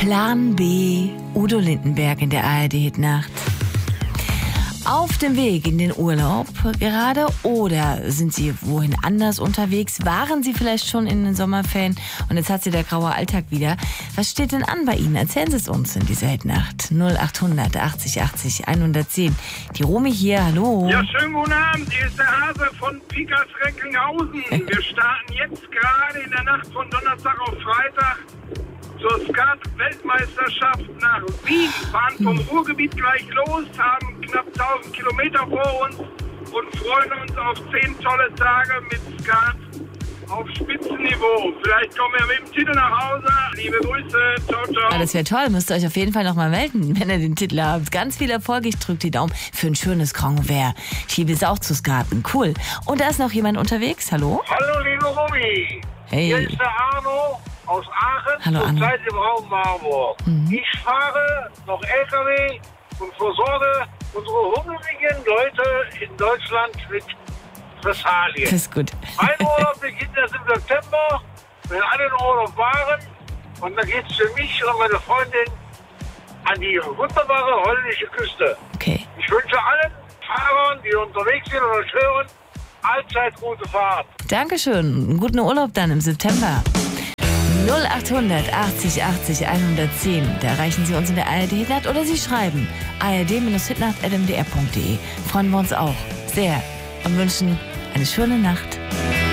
Plan B, Udo Lindenberg in der ARD-Hitnacht. Auf dem Weg in den Urlaub gerade oder sind Sie wohin anders unterwegs? Waren Sie vielleicht schon in den Sommerferien und jetzt hat Sie der graue Alltag wieder? Was steht denn an bei Ihnen? Erzählen Sie es uns in dieser Hitnacht. 0800 80 80 110. Die Romy hier, hallo. Ja, schönen guten Abend. Hier ist der Hase von Pikas Recklinghausen. Wir starten jetzt gerade in der Nacht von Donnerstag auf Freitag zur Skat-Weltmeisterschaft nach Wien, fahren vom Ruhrgebiet gleich los, haben knapp 1000 Kilometer vor uns und freuen uns auf 10 tolle Tage mit Skat auf Spitzenniveau. Vielleicht kommen wir mit dem Titel nach Hause. Liebe Grüße, ciao, ciao. Ja, das wäre toll, müsst ihr euch auf jeden Fall nochmal melden, wenn ihr den Titel habt. Ganz viel Erfolg, ich drücke die Daumen für ein schönes Grand Verre. Ich liebe es auch zu skaten, cool. Und da ist noch jemand unterwegs, hallo? Hallo, liebe Romy. Hey. Hier ist der Arno aus Aachen, Hallo, Arno. zurzeit im Raum Marburg. Ich fahre noch LKW und versorge unsere hungrigen Leute in Deutschland mit Fressalien. Das ist gut. Mein Urlaub beginnt erst im September, wenn alle in Urlaub waren. Und dann geht es für mich und meine Freundin an die wunderbare holländische Küste. Okay. Ich wünsche allen Fahrern, die unterwegs sind und euch hören, allzeit gute Fahrt. Dankeschön. Einen guten Urlaub dann im September. 0800 80 80 110. Da erreichen Sie uns in der ARD-Hitnacht oder Sie schreiben ard-hitnacht@mdr.de. Freuen wir uns auch sehr und wünschen eine schöne Nacht.